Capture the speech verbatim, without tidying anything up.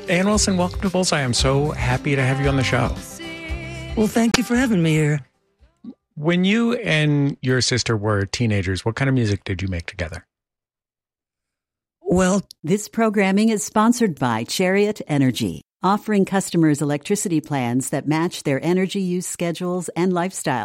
Ann Wilson, welcome to Bullseye. I'm so happy to have you on the show. Well, thank you for having me here. When you and your sister were teenagers, what kind of music did you make together? Well, this programming is sponsored by Chariot Energy, offering customers electricity plans that match their energy use schedules and lifestyle.